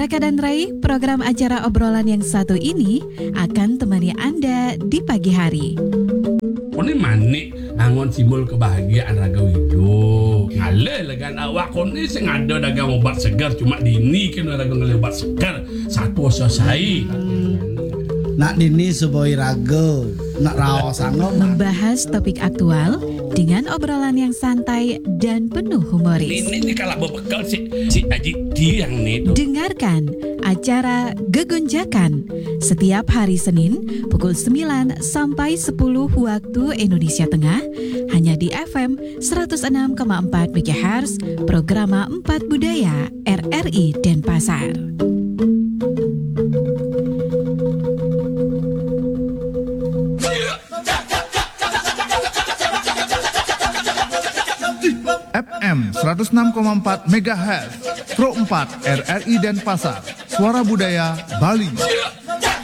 Raka dan Rai, program acara obrolan yang satu ini akan temani Anda di pagi hari. Kone manik angon simbol kebahagiaan Raga Wido. Ngale legan awak kone sing ada dagang obat segar cuma dini kena dagang obat segar satu selesai. Nak dini suboi Raga, nak raos angom. Membahas topik aktual dengan obrolan yang santai dan penuh humoris. Ini kalau berbekal si Aji Tiang nih. Dengarkan acara Gegonjakan setiap hari Senin pukul 9 sampai 10 waktu Indonesia Tengah hanya di FM 106,4 MHz Programa 4 Budaya RRI Denpasar. FM 106,4 MHz Pro 4 RRI Denpasar. Suara Budaya Bali.